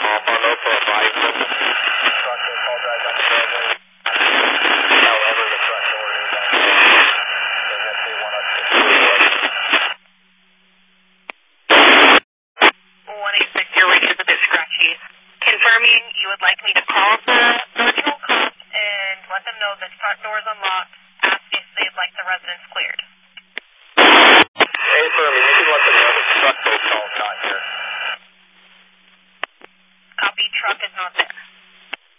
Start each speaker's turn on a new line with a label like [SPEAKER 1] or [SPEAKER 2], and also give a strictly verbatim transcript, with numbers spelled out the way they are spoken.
[SPEAKER 1] Mondo for a five. Structure call drive on the building. However, the truck door is on the building. So if they want us to do it.
[SPEAKER 2] one eight six, your range is a bit scratchy. Confirming you would like me to call the original cops and let them know that front door is unlocked. Ask if they'd like the residence cleared.